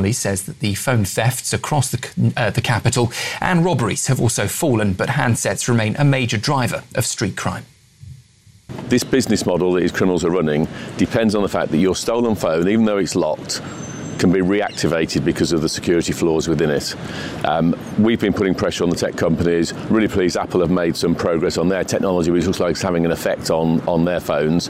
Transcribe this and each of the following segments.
Ali says that the phone thefts across the capital and robberies have also fallen, but handsets remain a major driver of street crime. This business model that these criminals are running depends on the fact that your stolen phone, even though it's locked, can be reactivated because of the security flaws within it. We've been putting pressure on the tech companies. Really pleased Apple have made some progress on their technology, which looks like it's having an effect on their phones.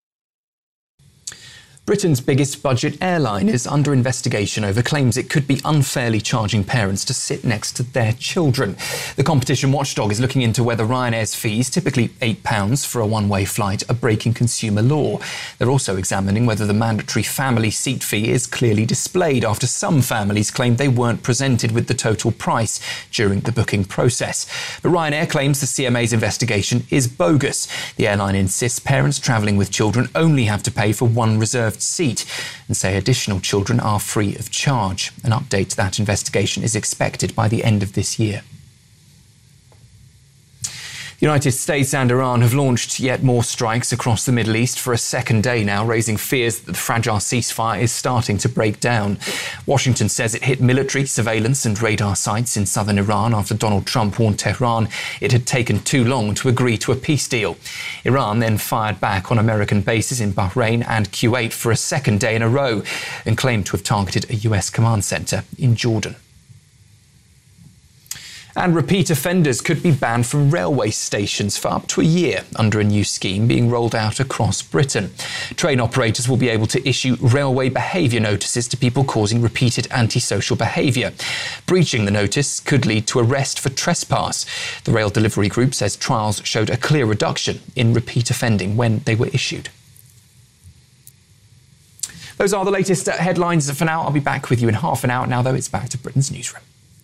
Britain's biggest budget airline is under investigation over claims it could be unfairly charging parents to sit next to their children. The competition watchdog is looking into whether Ryanair's fees, typically £8 for a one-way flight, are breaking consumer law. They're also examining whether the mandatory family seat fee is clearly displayed after some families claimed they weren't presented with the total price during the booking process. But Ryanair claims the CMA's investigation is bogus. The airline insists parents travelling with children only have to pay for one reserved seat and say additional children are free of charge. An update to that investigation is expected by the end of this year. The United States and Iran have launched yet more strikes across the Middle East for a second day now, raising fears that the fragile ceasefire is starting to break down. Washington says it hit military, surveillance and radar sites in southern Iran after Donald Trump warned Tehran it had taken too long to agree to a peace deal. Iran then fired back on American bases in Bahrain and Kuwait for a second day in a row and claimed to have targeted a US command centre in Jordan. And repeat offenders could be banned from railway stations for up to a year under a new scheme being rolled out across Britain. Train operators will be able to issue railway behaviour notices to people causing repeated antisocial behaviour. Breaching the notice could lead to arrest for trespass. The Rail Delivery Group says trials showed a clear reduction in repeat offending when they were issued. Those are the latest headlines for now. I'll be back with you in half an hour. Now, though, it's back to Britain's newsroom.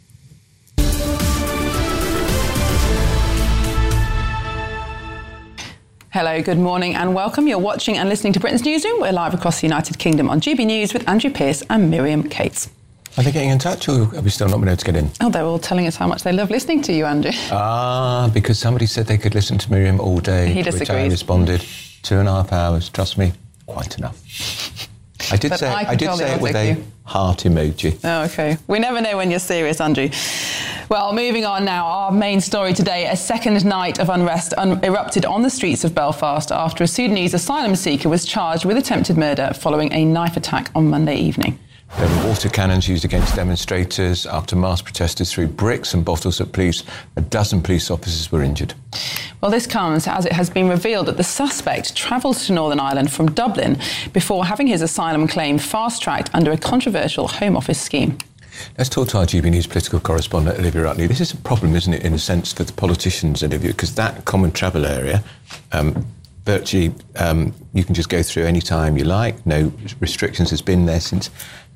Hello, good morning and welcome. You're watching and listening to Britain's Newsroom. We're live across the United Kingdom on GB News with Andrew Pearce and Miriam Cates. Are they getting in touch or have we still not been able to get in? Oh, they're all telling us how much they love listening to you, Andrew. Because somebody said they could listen to Miriam all day. He disagrees. Which I responded, 2.5 hours, trust me, quite enough. I did say it with a heart emoji. Oh, OK. We never know when you're serious, Andrew. Well, moving on now, our main story today, a second night of unrest erupted on the streets of Belfast after a Sudanese asylum seeker was charged with attempted murder following a knife attack on Monday evening. There were water cannons used against demonstrators after mass protesters threw bricks and bottles at police. A dozen police officers were injured. Well, this comes as it has been revealed that the suspect travelled to Northern Ireland from Dublin before having his asylum claim fast-tracked under a controversial Home Office scheme. Let's talk to our GB News political correspondent, Olivia Rutley. This is a problem, isn't it, in a sense, for the politicians, Olivia, because that common travel area, virtually, you can just go through any time you like. No restrictions. Has been there since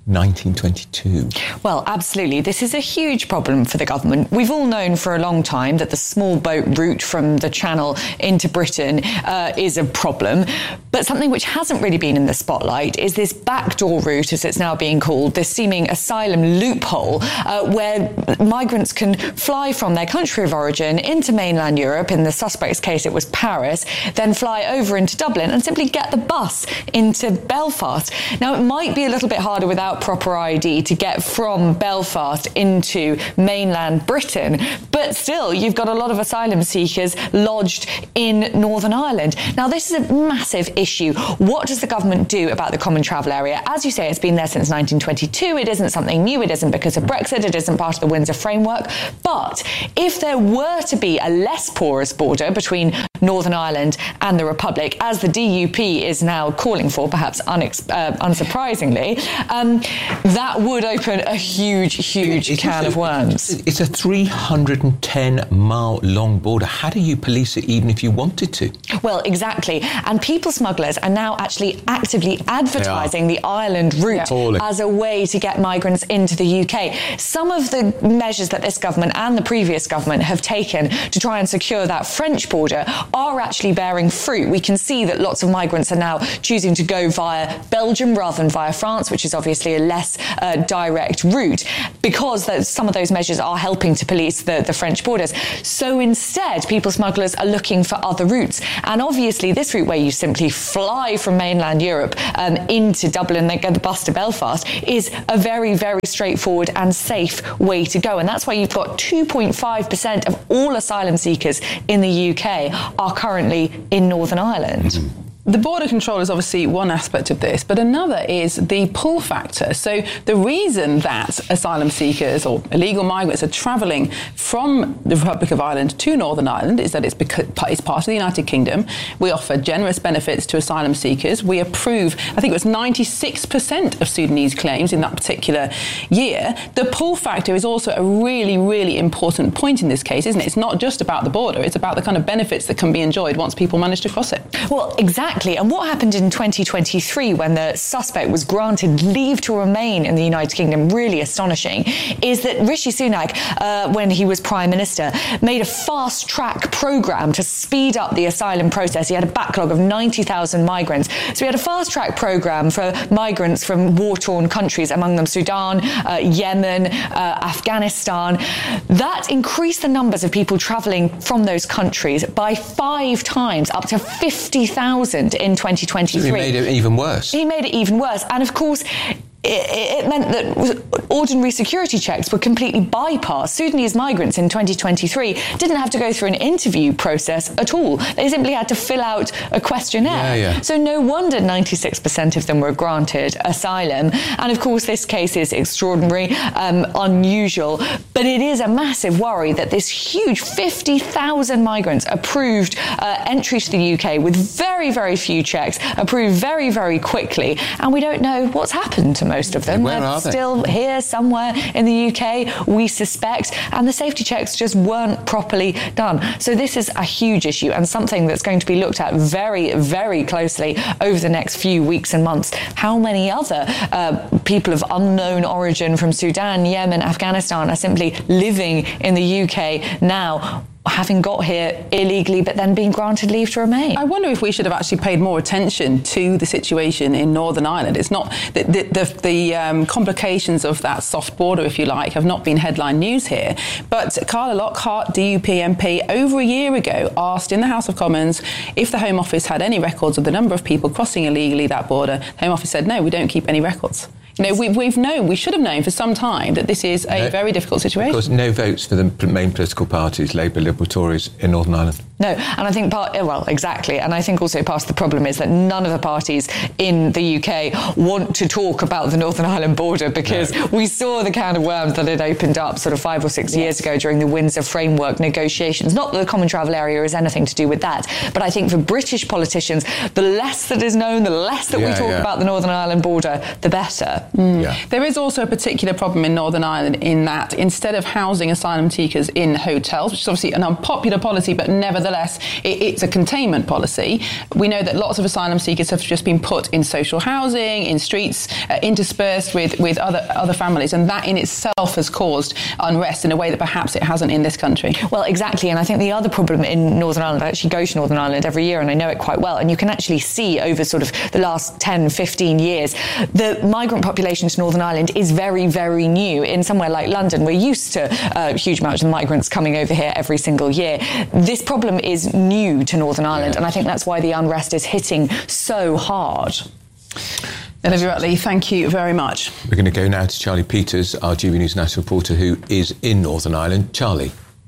1922. Well, absolutely. This is a huge problem for the government. We've all known for a long time that the small boat route from the Channel into Britain is a problem. But something which hasn't really been in the spotlight is this backdoor route, as it's now being called, this seeming asylum loophole where migrants can fly from their country of origin into mainland Europe. In the suspect's case, it was Paris, then fly over into Dublin and simply get the bus into Belfast. Now, it might be a little bit harder without proper ID to get from Belfast into mainland Britain, but still you've got a lot of asylum seekers lodged in Northern Ireland. Now, this is a massive issue. What does the government do about the common travel area? As you say, it's been there since 1922. It isn't something new. It isn't because of Brexit. It isn't part of the Windsor framework. But if there were to be a less porous border between Northern Ireland and the Republic, as the DUP is now calling for, perhaps unsurprisingly, that would open a huge can of worms. It's a 310-mile long border. How do you police it even if you wanted to? Well, exactly. And people smugglers are now actually actively advertising the Ireland route as a way to get migrants into the UK. Some of the measures that this government and the previous government have taken to try and secure that French border are actually bearing fruit. We can see that lots of migrants are now choosing to go via Belgium rather than via France, which is obviously a less direct route, because some of those measures are helping to police the French borders. So instead, people smugglers are looking for other routes. And obviously, this route where you simply fly from mainland Europe into Dublin, then get the bus to Belfast, is a very, very straightforward and safe way to go. And that's why you've got 2.5% of all asylum seekers in the UK are currently in Northern Ireland. Mm-hmm. The border control is obviously one aspect of this, but another is the pull factor. So the reason that asylum seekers or illegal migrants are travelling from the Republic of Ireland to Northern Ireland is that it's part of the United Kingdom. We offer generous benefits to asylum seekers. We approve, I think it was 96% of Sudanese claims in that particular year. The pull factor is also a really, really important point in this case, isn't it? It's not just about the border, it's about the kind of benefits that can be enjoyed once people manage to cross it. Well, exactly. And what happened in 2023 when the suspect was granted leave to remain in the United Kingdom, really astonishing, is that Rishi Sunak, when he was Prime Minister, made a fast-track programme to speed up the asylum process. He had a backlog of 90,000 migrants. So he had a fast-track programme for migrants from war-torn countries, among them Sudan, Yemen, Afghanistan. That increased the numbers of people travelling from those countries by 5 times, up to 50,000 in 2023. So he made it even worse. He made it even worse. And of course, it meant that ordinary security checks were completely bypassed. Sudanese migrants in 2023 didn't have to go through an interview process at all. They simply had to fill out a questionnaire. Yeah. So no wonder 96% of them were granted asylum. And of course, this case is extraordinary, unusual, but it is a massive worry that this huge 50,000 migrants approved entry to the UK with very, very few checks, approved very, very quickly, and we don't know what's happened to most of them. Where are they? Still here somewhere in the UK, we suspect, and the safety checks just weren't properly done. So this is a huge issue and something that's going to be looked at very, very closely over the next few weeks and months. How many other people of unknown origin from Sudan, Yemen, Afghanistan are simply living in the UK now, having got here illegally but then being granted leave to remain? I wonder if we should have actually paid more attention to the situation in Northern Ireland. It's not the complications of that soft border, if you like, have not been headline news here. But Carla Lockhart, DUP MP, over a year ago asked in the House of Commons if the Home Office had any records of the number of people crossing illegally that border. The Home Office said, no, we don't keep any records. You know, we should have known for some time that this is a very difficult situation. Of course, no votes for the main political parties, Labour, Liberal, Tories, in Northern Ireland. No, and I think exactly. And I think also part of the problem is that none of the parties in the UK want to talk about the Northern Ireland border, because we saw the can of worms that it opened up sort of 5 or 6 years ago during the Windsor framework negotiations. Not that the Common Travel Area has anything to do with that, but I think for British politicians, the less that is known, the less that we talk about the Northern Ireland border, the better. There is also a particular problem in Northern Ireland in that instead of housing asylum seekers in hotels, which is obviously an unpopular policy, but nevertheless it's a containment policy, we know that lots of asylum seekers have just been put in social housing, in streets, interspersed with other families, and that in itself has caused unrest in a way that perhaps it hasn't in this country. Well, exactly, and I think the other problem in Northern Ireland, I actually go to Northern Ireland every year and I know it quite well, and you can actually see over sort of the last 10, 15 years, the migrant population to Northern Ireland is very, very new. In somewhere like London, we're used to huge amounts of migrants coming over here every single year. This problem is new to Northern Ireland, and I think that's why the unrest is hitting so hard. Olivia Rutley, thank you very much. We're going to go now to Charlie Peters, our GB News national reporter, who is in Northern Ireland. Charlie.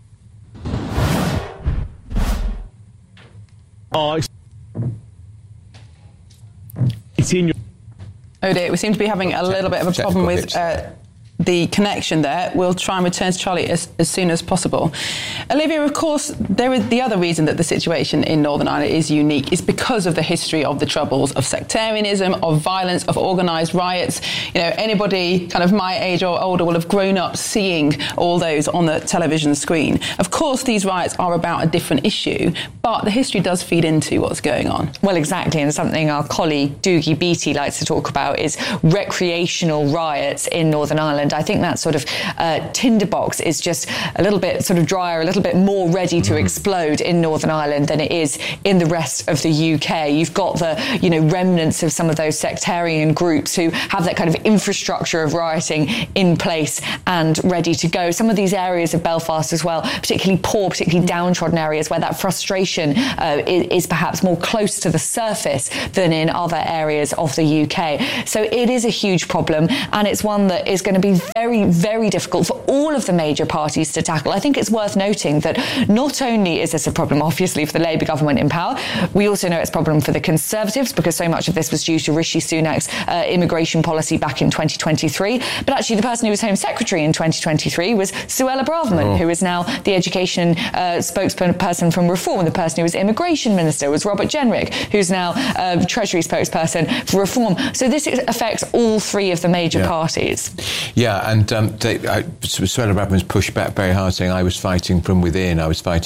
It's in your... Oh dear, we seem to be having a little bit of a problem with the connection there. We'll try and return to Charlie as soon as possible. Olivia, of course, there is the other reason that the situation in Northern Ireland is unique is because of the history of the Troubles, of sectarianism, of violence, of organised riots. You know, anybody kind of my age or older will have grown up seeing all those on the television screen. Of course, these riots are about a different issue, but the history does feed into what's going on. Well, exactly, and something our colleague Doogie Beattie likes to talk about is recreational riots in Northern Ireland. Ireland, I think that sort of tinderbox is just a little bit sort of drier, a little bit more ready to explode in Northern Ireland than it is in the rest of the UK. You've got the, remnants of some of those sectarian groups who have that kind of infrastructure of rioting in place and ready to go. Some of these areas of Belfast as well, particularly poor, particularly downtrodden areas where that frustration is perhaps more close to the surface than in other areas of the UK. So it is a huge problem, and it's one that is going to be very, very difficult for all of the major parties to tackle. I think it's worth noting that not only is this a problem, obviously, for the Labour government in power, we also know it's a problem for the Conservatives, because so much of this was due to Rishi Sunak's immigration policy back in 2023. But actually, the person who was Home Secretary in 2023 was Suella Braverman, who is now the education spokesperson from Reform. The person who was Immigration Minister was Robert Jenrick, who's now Treasury spokesperson for Reform. So this affects all three of the major parties. Yeah, and Suella Braverman's pushed back very hard, saying, I was fighting from within,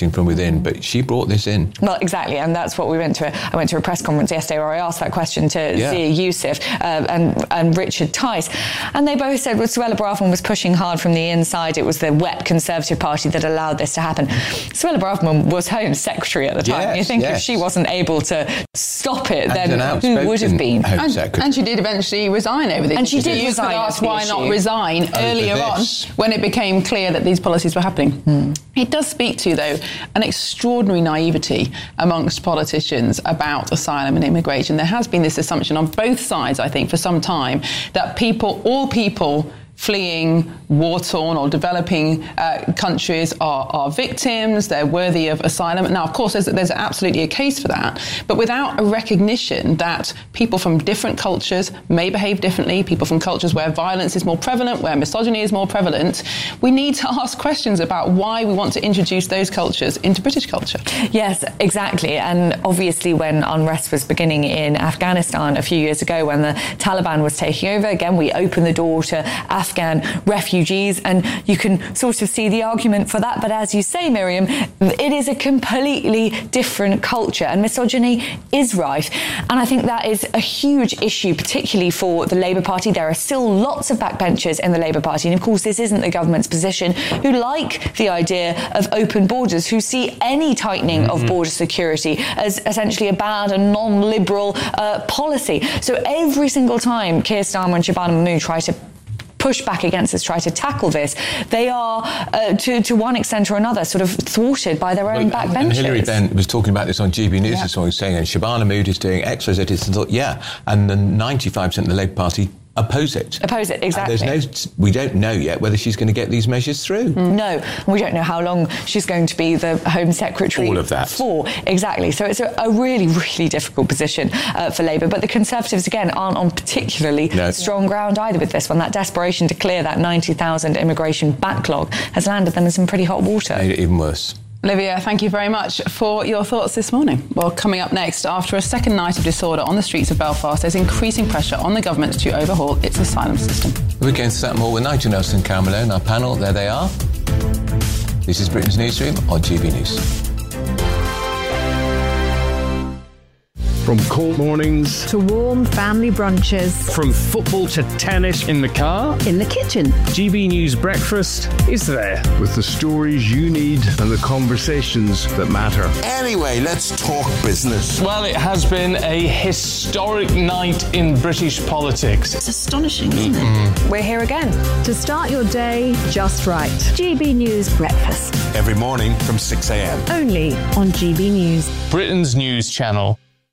but she brought this in. Well, exactly, and that's what we went to. I went to a press conference yesterday where I asked that question to Zia Youssef and Richard Tice, and they both said, well, Suella Braverman was pushing hard from the inside. It was the wet Conservative Party that allowed this to happen. Suella Braverman was Home Secretary at the time. You think if she wasn't able to stop it, then who would have been? And she did eventually resign over this. And she did resign. Ask why not resign earlier on when it became clear that these policies were happening. It does speak to, though, an extraordinary naivety amongst politicians about asylum and immigration. There has been this assumption on both sides, I think, for some time, that all people fleeing war-torn or developing countries are victims, they're worthy of asylum. Now, of course, there's absolutely a case for that, but without a recognition that people from different cultures may behave differently, people from cultures where violence is more prevalent, where misogyny is more prevalent, we need to ask questions about why we want to introduce those cultures into British culture. Yes, exactly. And obviously when unrest was beginning in Afghanistan a few years ago, when the Taliban was taking over, again, we opened the door to Afghan refugees, and you can sort of see the argument for that. But as you say, Miriam, it is a completely different culture, and misogyny is rife. And I think that is a huge issue, particularly for the Labour Party. There are still lots of backbenchers in the Labour Party, and of course this isn't the government's position, who like the idea of open borders, who see any tightening of border security as essentially a bad and non-liberal policy. So every single time Keir Starmer and Shabana Mahmood try to push back against this, try to tackle this, they are, to one extent or another, sort of thwarted by their own backbenchers. And Hilary Benn was talking about this on GB News this morning, saying, and Shabana Mahmood is doing X, Y, Z, and then 95% of the Labour Party oppose it. Oppose it, exactly. We don't know yet whether she's going to get these measures through. No, we don't know how long she's going to be the Home Secretary all of that for. Exactly. So it's a really, really difficult position for Labour. But the Conservatives, again, aren't on particularly strong ground either with this one. That desperation to clear that 90,000 immigration backlog has landed them in some pretty hot water. Made it even worse. Olivia, thank you very much for your thoughts this morning. Well, coming up next, after a second night of disorder on the streets of Belfast, there's increasing pressure on the government to overhaul its asylum system. We're going to that more with Nigel Nelson and Carol Malone, our panel. There they are. This is Britain's Newsroom on GB News. From cold mornings to warm family brunches, from football to tennis in the car, in the kitchen, GB News Breakfast is there with the stories you need and the conversations that matter. Anyway, let's talk business. Well, it has been a historic night in British politics. It's astonishing, isn't it? We're here again to start your day just right. GB News Breakfast. Every morning from 6 a.m. Only on GB News. Britain's news channel.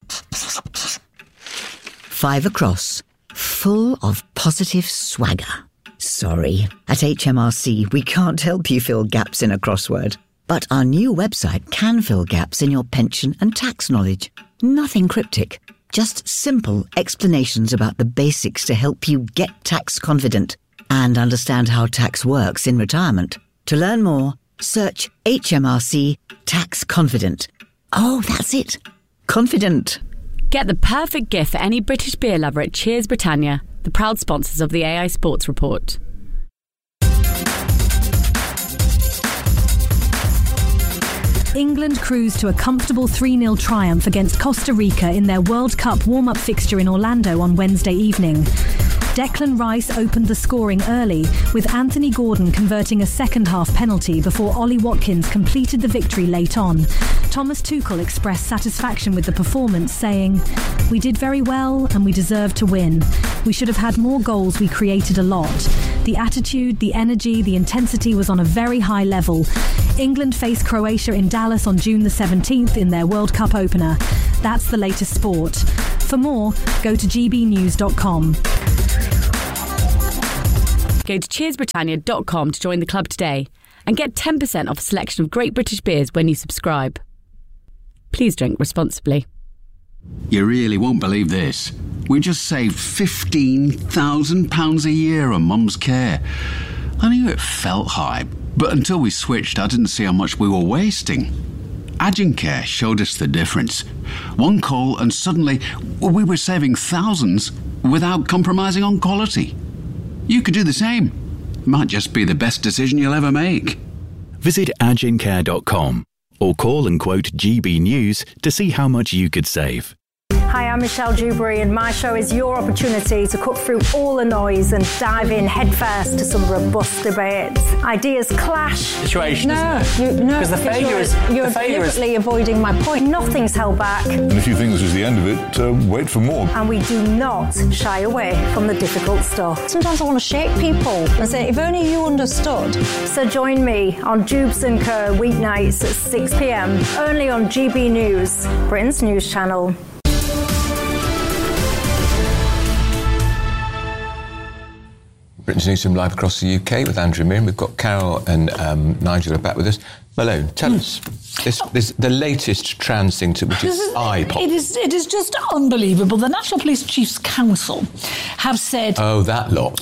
5 across, full of positive swagger. Sorry, at HMRC we can't help you fill gaps in a crossword. But our new website can fill gaps in your pension and tax knowledge. Nothing cryptic, just simple explanations about the basics to help you get tax confident and understand how tax works in retirement. To learn more, search HMRC Tax Confident. Oh, that's it. Confident. Get the perfect gift for any British beer lover at Cheers Britannia, the proud sponsors of the AI Sports Report. England cruised to a comfortable 3-0 triumph against Costa Rica in their World Cup warm-up fixture in Orlando on Wednesday evening. Declan Rice opened the scoring early, with Anthony Gordon converting a second-half penalty before Ollie Watkins completed the victory late on. Thomas Tuchel expressed satisfaction with the performance, saying, "We did very well and we deserved to win. We should have had more goals, we created a lot. The attitude, the energy, the intensity was on a very high level." England face Croatia in Dallas on June the 17th in their World Cup opener. That's the latest sport. For more, go to gbnews.com. Go to cheersbritannia.com to join the club today and get 10% off a selection of great British beers when you subscribe. Please drink responsibly. You really won't believe this. We just saved £15,000 a year on Mum's care. I knew it felt high, but until we switched, I didn't see how much we were wasting. Agincare showed us the difference. One call and suddenly we were saving thousands without compromising on quality. You could do the same. Might just be the best decision you'll ever make. Visit agincare.com or call and quote GB News to see how much you could save. Hi, I'm Michelle Dewberry, and my show is your opportunity to cut through all the noise and dive in headfirst to some robust debates. Ideas clash. Situation, no, isn't it? No, because the failure is you're deliberately avoiding my point. Nothing's held back. And if you think this is the end of it, wait for more. And we do not shy away from the difficult stuff. Sometimes I want to shake people and say, if only you understood. So join me on Dubes & Co. weeknights at 6 p.m. only on GB News, Britain's news channel. Britain's Newsroom live across the UK with Andrew Meehan. We've got Carol and Nigel are back with us. Malone, tell us this the latest trans thing, which is iPod. It is just unbelievable. The National Police Chiefs Council have said... Oh, that lot.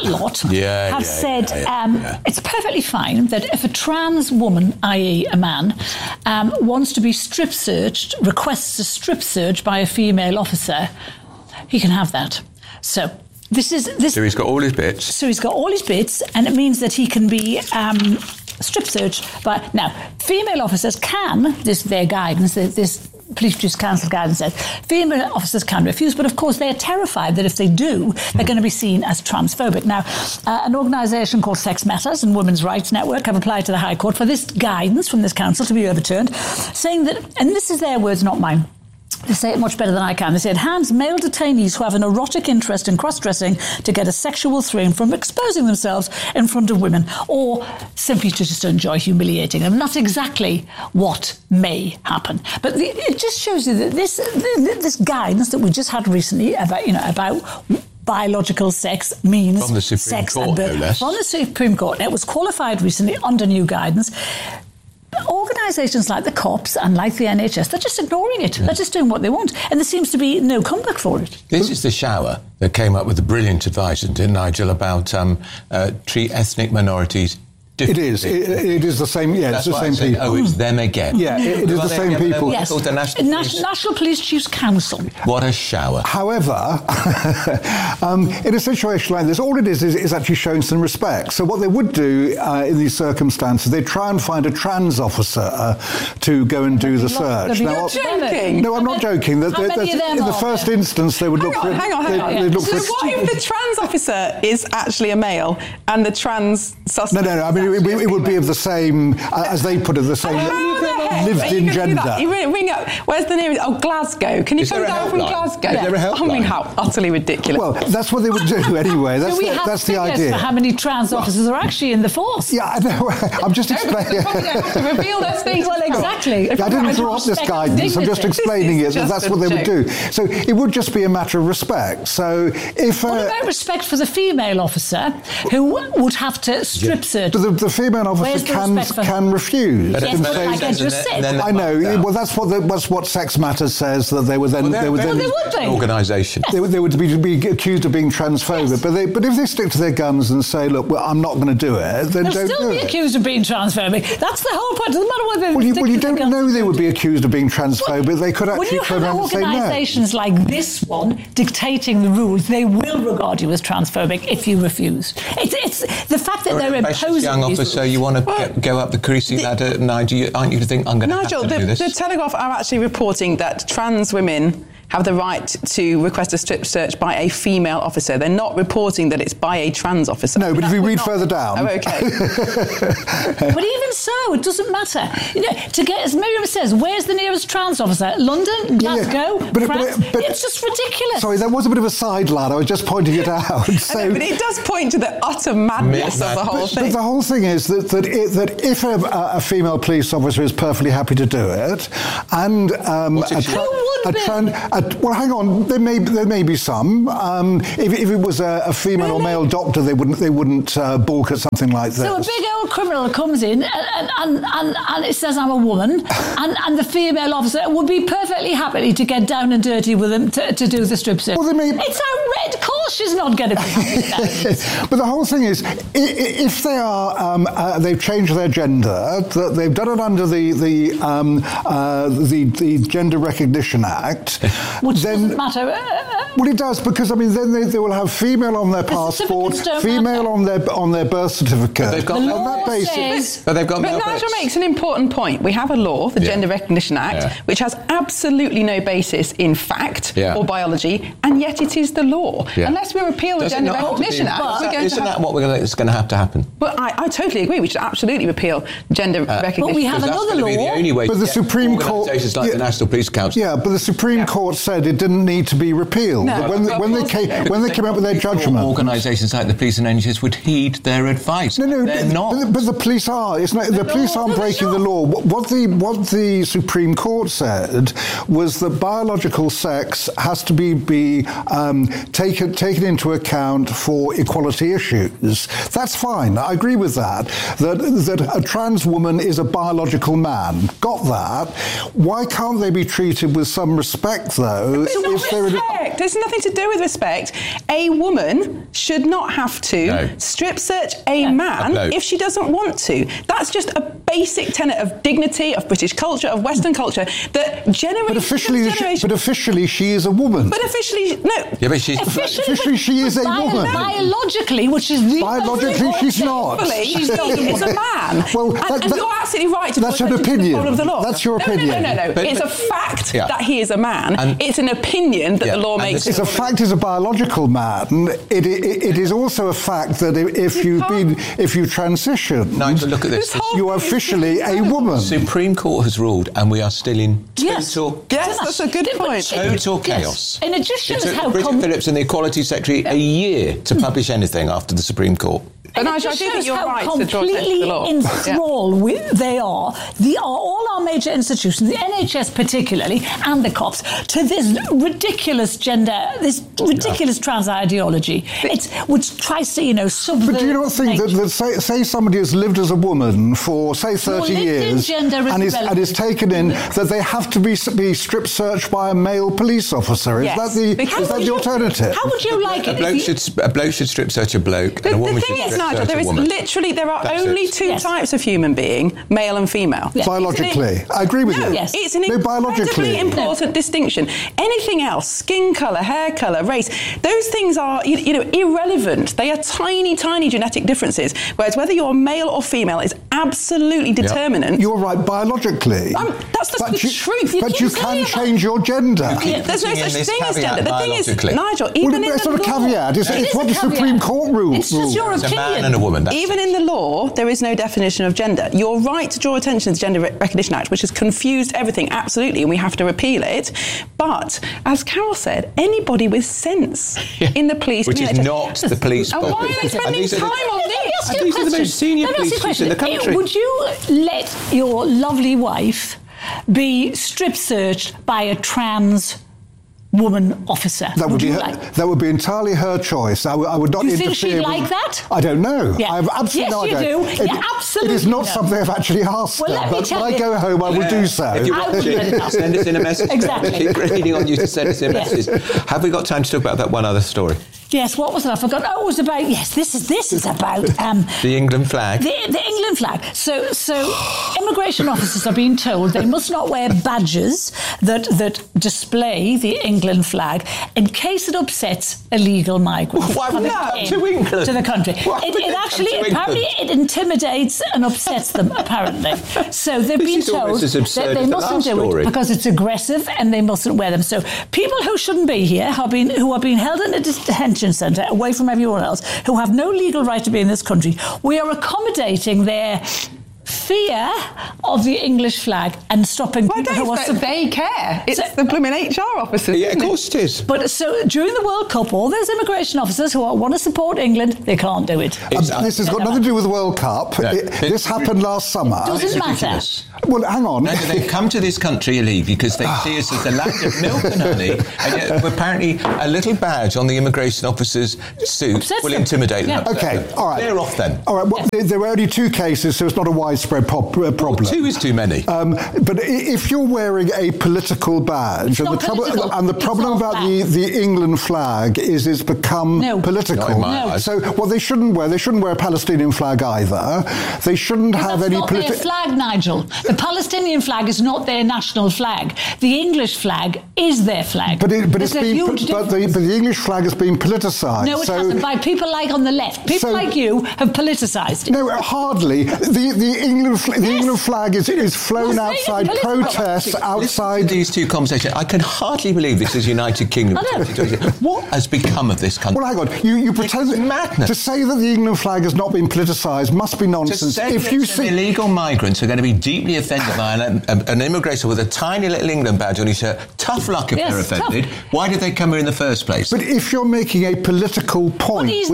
Said it's perfectly fine that if a trans woman, i.e. a man, wants to be strip searched, requests a strip search by a female officer, he can have that. So he's got all his bits. And it means that he can be strip searched. But now, female officers can, their guidance, this Police Chiefs Council guidance says, female officers can refuse, but of course they're terrified that if they do, they're going to be seen as transphobic. Now, an organisation called Sex Matters and Women's Rights Network have applied to the High Court for this guidance from this council to be overturned, saying that, and this is their words, not mine, they say it much better than I can. They say it harms male detainees who have an erotic interest in cross-dressing to get a sexual thrill from exposing themselves in front of women, or simply to just enjoy humiliating them. That's exactly what may happen. But it just shows you that this guidance that we just had recently about biological sex means from the Supreme Court, no less. From the Supreme Court. It was qualified recently under new guidance. Organisations like the cops and like the NHS, they're just ignoring it. They're just doing what they want. And there seems to be no comeback for it. This is the shower that came up with the brilliant advice, didn't Nigel, about treat ethnic minorities differently. It is the same, That's it's the same people. Oh, it's them again. Yeah, it is the same people. Yes. The National Police Chiefs Council. What a shower. However, in a situation like this, all it is actually showing some respect. So what they would do in these circumstances, they'd try and find a trans officer to go and do the search. You're joking? No, I'm not joking. In the first instance, they would look for... Hang on. So what if the trans officer is actually a male and the trans suspect... No, I mean, it would be of the same, as they put it, the same lived-in gender. You ring up, where's the nearest? Oh, Glasgow. Can you come down from Glasgow? Is there a helpline? I mean, how utterly ridiculous. Well, that's what they would do anyway. That's the idea. For how many trans officers are actually in the force? Yeah, I know. I'm just explaining. To reveal those things. Well, exactly. I didn't draw up this guidance. I'm just explaining it. That's what they would do. So it would just be a matter of respect. So if what about respect for the female officer who would have to strip search? The female officer can refuse. I know. Well, that's what Sex Matters says, that they would then organisation. They would be accused of being transphobic. Yes. But if they stick to their guns and say, look, I'm not going to do it, then they'll don't still be accused of being transphobic. That's the whole point. It doesn't matter whether you don't know they would be accused of being transphobic. They could actually turn around and say no. When you have organisations like this one dictating the rules, they will regard you as transphobic if you refuse. It's the fact that they're imposing young officer, you want to go up the greasy ladder, Nigel, aren't you to think, I'm going to have to do this? The Telegraph are actually reporting that trans women have the right to request a strip search by a female officer. They're not reporting that it's by a trans officer. No, but if we read further down... Oh, OK. But even so, it doesn't matter. To get, as Miriam says, where's the nearest trans officer? London? Glasgow? But it's just ridiculous. Sorry, that was a bit of a side, lad. I was just pointing it out. So, but it does point to the utter madness of the whole thing. But the whole thing is that if a female police officer is perfectly happy to do it, and well, hang on, there may be some. If it was a female or male doctor, they wouldn't balk at something like this. So a big old criminal comes in and it says I'm a woman, and the female officer would be perfectly happy to get down and dirty with him to do the strip search. Well, it's a red course. She's not going to be happy with that. But the whole thing is, if they are, they've changed their gender, they've done it under the Gender Recognition Act, which doesn't matter. Well, it does, because then they will have female on their passport, female on their birth certificate. They've got that basis. But Nigel makes an important point. We have a law, the Gender Recognition Act, which has absolutely no basis in fact or biology, and yet it is the law. Unless we repeal the Gender Recognition Act, isn't that what is going to have to happen? Well, I totally agree. We should absolutely repeal gender recognition. But we have another law. Be the only way but the Supreme Court, organisations like the National Police Council. Yeah, but the Supreme Court said it didn't need to be repealed. No. When they came up with their judgment, organisations like the police and NHS would heed their advice. No, they're not. But the police are. It's not, the police aren't breaking the law. What the Supreme Court said was that biological sex has to be taken into account for equality issues. That's fine. I agree with that. That a trans woman is a biological man. Got that. Why can't they be treated with some respect, though? It's not respect. There's nothing to do with respect. A woman should not have to strip search a man if she doesn't want to. That's just a basic tenet of dignity, of British culture, of Western culture, that generations... But officially, she is a woman. But officially, no. Yeah, but officially, she is a woman. Biologically, which is the... Biologically, she's not. She's not. It's a man. Well, and you're absolutely right to that's an opinion. Of the law. That's your opinion. No. It's a fact that he is a man. And it's an opinion that the law makes. It's a fact as a biological man. It is also a fact that if you transition, Nigel, look at this. You are officially a woman. Supreme Court has ruled, and we are still in total. Yes, that's a good point. Total chaos. And it just shows how Bridget Phillips and the Equality Secretary a year to publish anything after the Supreme Court. And I do think you're right to draw attention to the law. Completely enthralled they are. All our major institutions, the NHS particularly, and the cops, to this ridiculous trans ideology. Which tries to, subvert... But do you not think that say somebody has lived as a woman for, say, 30 years and is taken in, that they have to be strip searched by a male police officer? Is that the alternative? How would you like it? A bloke should strip search a bloke, and a woman should strip search there a is woman. there are only two types of human being, male and female. Yes. Biologically. I agree with you. Yes. It's an incredibly important distinction. Anything else, skin colour, hair colour, race, those things are irrelevant. They are tiny, tiny genetic differences, whereas whether you're male or female is absolutely determinant. You're right, biologically. That's the truth. But you can change your gender. There's no such thing as gender. The thing is, Nigel, it's not a caveat. It's what the Supreme Court rules. It's just your opinion. A man and a woman. Even in the law, there is no definition of gender. You're right to draw attention to the Gender Recognition Act, which has confused everything, absolutely, and we have to repeal it. But, as Carol said, anybody with sense in the police... Which is not the police. And why are they spending time on this? These are the most senior police chiefs in the country. Would you let your lovely wife be strip searched by a trans woman officer? That would be entirely her choice. I would not interfere. Do you think she'd like that? I don't know. Yeah. I have absolutely no idea. Yes, you do. Absolutely. It is not something I've actually asked her, but when I go home, I will do so. If you're watching, send us in a message. Exactly. Keep reading on you to send us in a message. Have we got time to talk about that one other story? Yes, what was it? I forgot. Oh, it was about... Yes, this is about... the England flag. The England England flag. So immigration officers are being told they must not wear badges that display the England flag in case it upsets illegal migrants. Why would they come to England? To the country. It intimidates and upsets them, apparently. So they've been told that they mustn't do it because it's aggressive and they mustn't wear them. So people who shouldn't be here, who are being held in a detention centre away from everyone else, who have no legal right to be in this country, we are accommodating their fear of the English flag and stopping people who are... They care. It's the blooming HR officers. Yeah, of course it is. But so during the World Cup, all those immigration officers who want to support England, they can't do it. This has got nothing to do with the World Cup. No. This happened last summer. Doesn't matter. Well, hang on. No, they've come to this country illegally because they see us as the land of milk and honey, and yet apparently a little badge on the immigration officer's suit will intimidate them. OK, all right. Clear off then. All right, well, there were only 2 cases, so it's not a widespread problem. Well, 2 is too many. But if you're wearing a political badge, and the problem about the England flag is it's become political. So what they shouldn't wear a Palestinian flag either. They shouldn't have any political... That's not their flag, Nigel. The Palestinian flag is not their national flag. The English flag is their flag. But the English flag has been politicised. No, it hasn't. By people like on the left. People like you have politicised it. No, hardly. The England flag is flown outside protests outside these 2 conversations. I can hardly believe this is United Kingdom. What has become of this country? Well, hang on. You pretend madness. To say that the England flag has not been politicised must be nonsense. To say if you see illegal migrants are going to be deeply offended by an immigration with a tiny little England badge on his shirt, tough luck if they're offended. Tough. Why did they come here in the first place? But if you're making a political point, they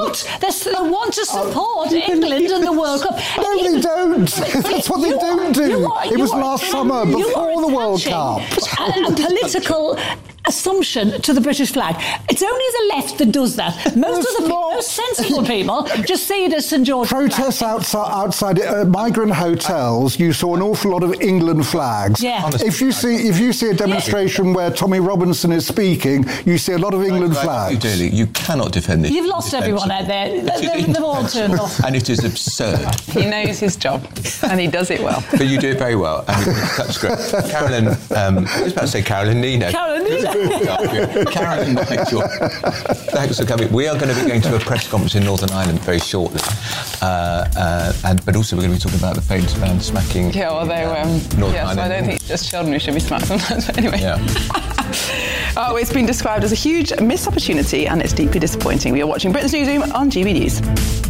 want to support England in the World Cup. No, they don't. That's what they don't do. It was last summer before the World Cup. A political assumption to the British flag. It's only the left that does that. Most sensible people just see it as St George's protests outside migrant hotels. You saw an awful lot of England flags. Yeah. If you see a demonstration where Tommy Robinson is speaking, you see a lot of England flags. You cannot defend this. You've lost everyone out there. They've all turned off. And it is absurd. He knows his job, and he does it well. But you do it very well. And that's great. Carolyn, I was about to say Carolyn Nino. Carolyn Nino. Carolyn Nigel, thanks for coming. We are going to be going to a press conference in Northern Ireland very shortly, but also we're going to be talking about the famous band smacking. Yeah, although Northern Ireland. I don't think it's just children who should be smacked sometimes. But anyway. Yeah. It's been described as a huge missed opportunity, and it's deeply disappointing. We are watching Britain's Newsroom on GB News.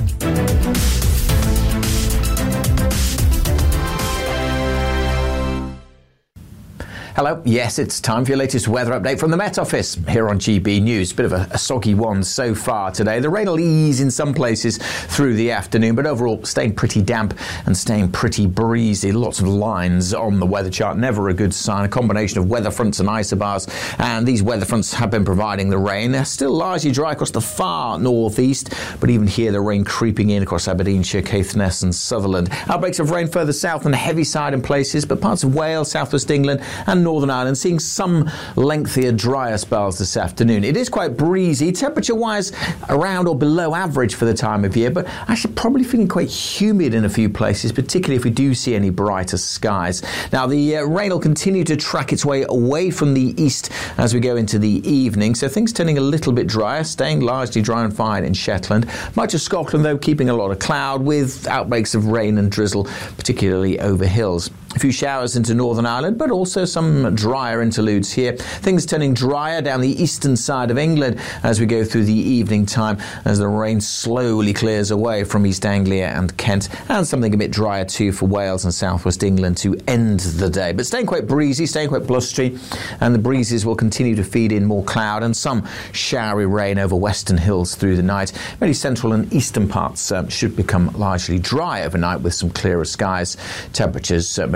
Hello. Yes, it's time for your latest weather update from the Met Office here on GB News. Bit of a soggy one so far today. The rain will ease in some places through the afternoon, but overall staying pretty damp and staying pretty breezy. Lots of lines on the weather chart. Never a good sign. A combination of weather fronts and isobars, and these weather fronts have been providing the rain. They're still largely dry across the far northeast, but even here the rain creeping in across Aberdeenshire, Caithness and Sutherland. Outbreaks of rain further south on the heavy side in places, but parts of Wales, southwest England and Northern Ireland seeing some lengthier, drier spells this afternoon. It is quite breezy, temperature-wise around or below average for the time of year, but actually probably feeling quite humid in a few places, particularly if we do see any brighter skies. Now, the rain will continue to track its way away from the east as we go into the evening, so things turning a little bit drier, staying largely dry and fine in Shetland. Much of Scotland, though, keeping a lot of cloud with outbreaks of rain and drizzle, particularly over hills. A few showers into Northern Ireland, but also some drier interludes here. Things turning drier down the eastern side of England as we go through the evening time, as the rain slowly clears away from East Anglia and Kent, and something a bit drier too for Wales and southwest England to end the day. But staying quite breezy, staying quite blustery, and the breezes will continue to feed in more cloud and some showery rain over western hills through the night. Many central and eastern parts should become largely dry overnight with some clearer skies. Temperatures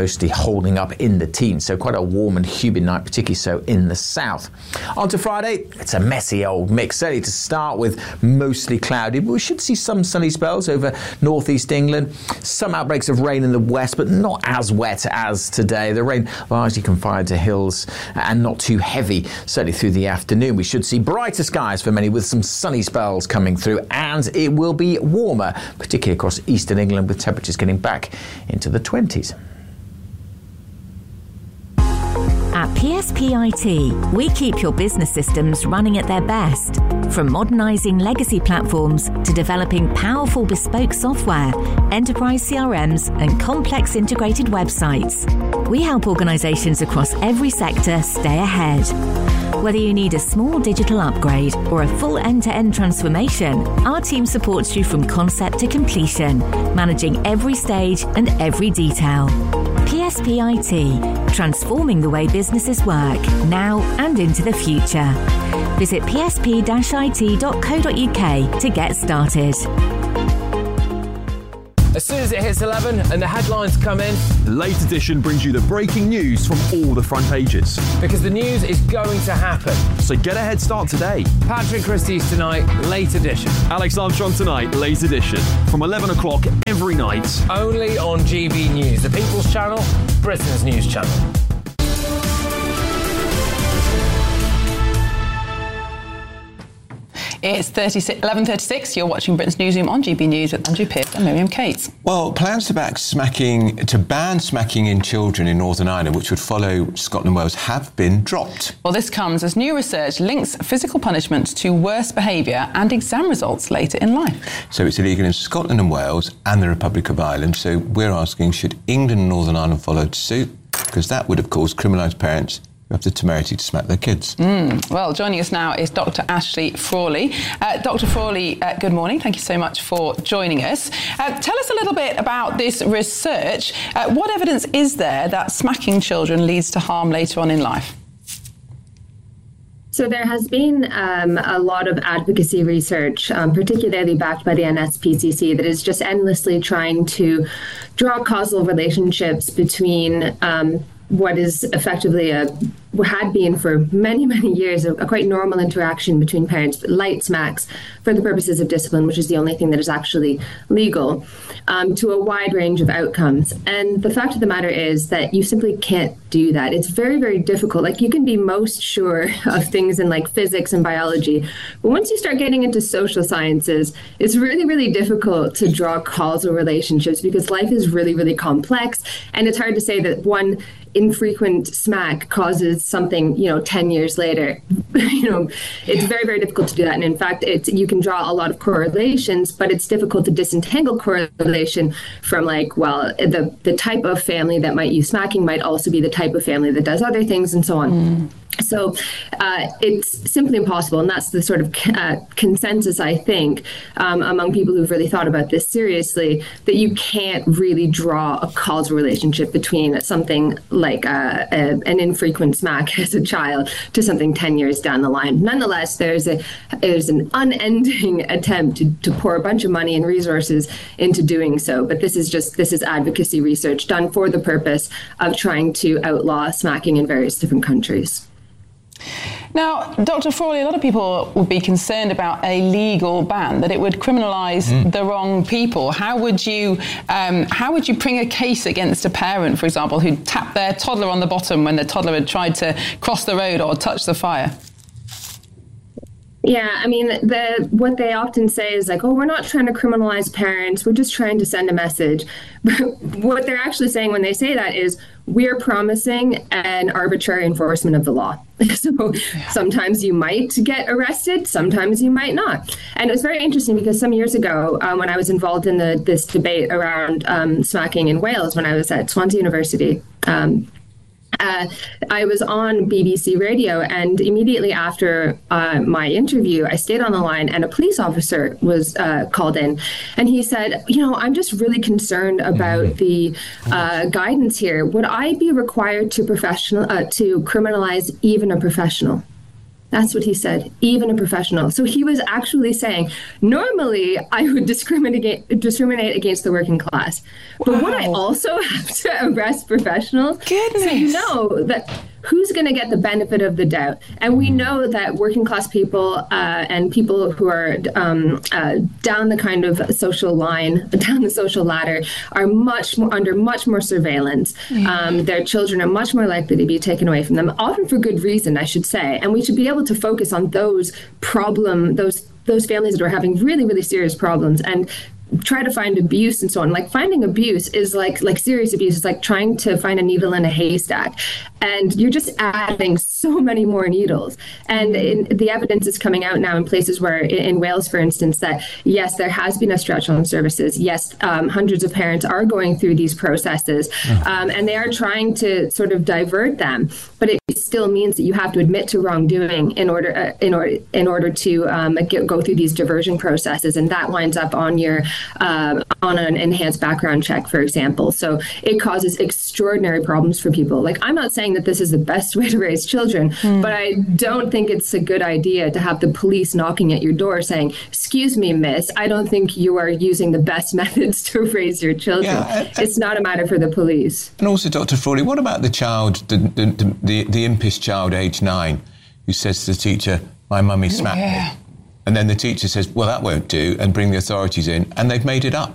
mostly holding up in the teens. So quite a warm and humid night, particularly so in the south. On to Friday, it's a messy old mix. Early to start with, mostly cloudy, but we should see some sunny spells over northeast England. Some outbreaks of rain in the west, but not as wet as today. The rain largely confined to hills and not too heavy, certainly through the afternoon. We should see brighter skies for many with some sunny spells coming through, and it will be warmer, particularly across eastern England, with temperatures getting back into the 20s. At PSP IT, we keep your business systems running at their best. From modernising legacy platforms to developing powerful bespoke software, enterprise CRMs and complex integrated websites, we help organisations across every sector stay ahead. Whether you need a small digital upgrade or a full end-to-end transformation, our team supports you from concept to completion, managing every stage and every detail. PSP IT, transforming the way businesses work now and into the future. Visit psp-it.co.uk to get started. As soon as it hits 11 and the headlines come in, the Late Edition brings you the breaking news from all the front pages. Because the news is going to happen. So get a head start today. Patrick Christie's tonight, Late Edition. Alex Armstrong tonight, Late Edition. From 11 o'clock every night. Only on GB News, the People's Channel, Britain's news channel. It's 11:36. You're watching Britain's Newsroom on GB News with Andrew Pearce and Miriam Cates. Well, plans to ban smacking in children in Northern Ireland, which would follow Scotland and Wales, have been dropped. Well, this comes as new research links physical punishment to worse behaviour and exam results later in life. So it's illegal in Scotland and Wales and the Republic of Ireland. So we're asking, should England and Northern Ireland follow suit? Because that would, of course, criminalise parents who have the temerity to smack their kids. Well, joining us now is Dr. Ashley Frawley. Dr. Frawley, good morning. Thank you so much for joining us. Tell us a little bit about this research. What evidence is there that smacking children leads to harm later on in life? So there has been a lot of advocacy research, particularly backed by the NSPCC, that is just endlessly trying to draw causal relationships between what is effectively had been for many, many years a quite normal interaction between parents, light smacks for the purposes of discipline, which is the only thing that is actually legal, to a wide range of outcomes. And the fact of the matter is that you simply can't do that. It's very, very difficult. Like, you can be most sure of things in like physics and biology, but once you start getting into social sciences, it's really, really difficult to draw causal relationships because life is really, really complex. And it's hard to say that one infrequent smack causes something, 10 years later. It's very, very difficult to do that. And in fact, you can draw a lot of correlations, but it's difficult to disentangle correlation from the type of family that might use smacking might also be the type of family that does other things and so on. So it's simply impossible, and that's the sort of consensus, I think, among people who've really thought about this seriously, that you can't really draw a causal relationship between something like an infrequent smack as a child to something 10 years down the line. Nonetheless, there's an unending attempt to pour a bunch of money and resources into doing so, but this is advocacy research done for the purpose of trying to outlaw smacking in various different countries. Now, Dr. Frawley, a lot of people would be concerned about a legal ban, that it would criminalise the wrong people. How would you bring a case against a parent, for example, who tapped their toddler on the bottom when the toddler had tried to cross the road or touch the fire? Yeah, I mean, what they often say is like, oh, we're not trying to criminalize parents, we're just trying to send a message. But what they're actually saying when they say that is, we're promising an arbitrary enforcement of the law. So sometimes you might get arrested, sometimes you might not. And it was very interesting because some years ago, when I was involved in this debate around smacking in Wales, when I was at Swansea University, I was on BBC Radio, and immediately after my interview, I stayed on the line, and a police officer was called in, and he said, I'm just really concerned about the guidance here. Would I be required to criminalize even a professional? That's what he said, even a professional. So he was actually saying, normally I would discriminate against the working class. But would I also have to arrest professionals? Goodness. So you know that who's going to get the benefit of the doubt? And we know that working class people and people who are down the kind of social line, down the social ladder, are under much more surveillance. Their children are much more likely to be taken away from them, often for good reason, I should say. And we should be able to focus on those families that are having really, really serious problems and try to find abuse and so on. Like finding abuse is like serious abuse is like trying to find a needle in a haystack, and you're just adding so many more needles. And the evidence is coming out now in places where, in Wales, for instance, that yes, there has been a stretch on services. Yes, hundreds of parents are going through these processes, and they are trying to sort of divert them. But it still means that you have to admit to wrongdoing in order to go through these diversion processes, and that winds up on your on an enhanced background check, for example. So it causes extraordinary problems for people. Like, I'm not saying that this is the best way to raise children, but I don't think it's a good idea to have the police knocking at your door saying, "Excuse me, miss, I don't think you are using the best methods to raise your children." It's not a matter for the police. And also, Dr. Frawley, what about the child, the impish child, age 9, who says to the teacher, "My mummy smacked me"? And then the teacher says, "Well, that won't do," and bring the authorities in, and they've made it up.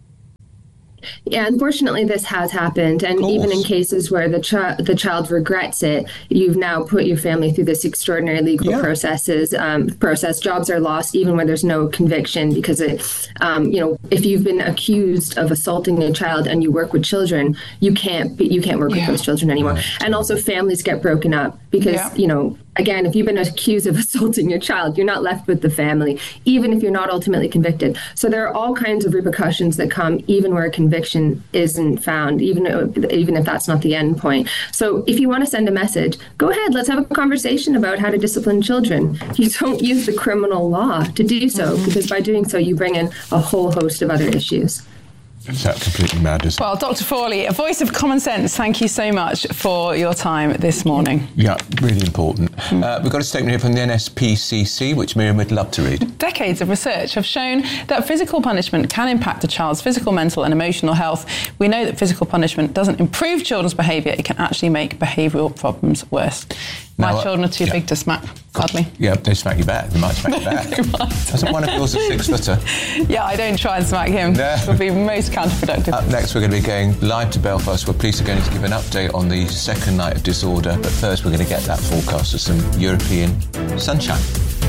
Yeah, unfortunately, this has happened. And even in cases where the child regrets it, you've now put your family through this extraordinary legal process. Jobs are lost even where there's no conviction, because if you've been accused of assaulting a child and you work with children, you can't work with those children anymore. Right. And also families get broken up because, again, if you've been accused of assaulting your child, you're not left with the family, even if you're not ultimately convicted. So there are all kinds of repercussions that come even where a conviction isn't found, even if that's not the end point. So if you want to send a message, go ahead, let's have a conversation about how to discipline children. You don't use the criminal law to do so, because by doing so, you bring in a whole host of other issues. Is that completely mad? Well, Dr. Frawley, a voice of common sense, thank you so much for your time this morning. Yeah, really important. We've got a statement here from the NSPCC, which Miriam would love to read. Decades of research have shown that physical punishment can impact a child's physical, mental and emotional health. We know that physical punishment doesn't improve children's behaviour, it can actually make behavioural problems worse. My children are too big to smack, sadly. Yeah, they smack you back. They might smack you back. Doesn't one of yours a 6-footer? Yeah, I don't try and smack him. No. It would be most counterproductive. Up next, we're going to be going live to Belfast, where police are going to give an update on the second night of disorder. But first, we're going to get that forecast of some European sunshine.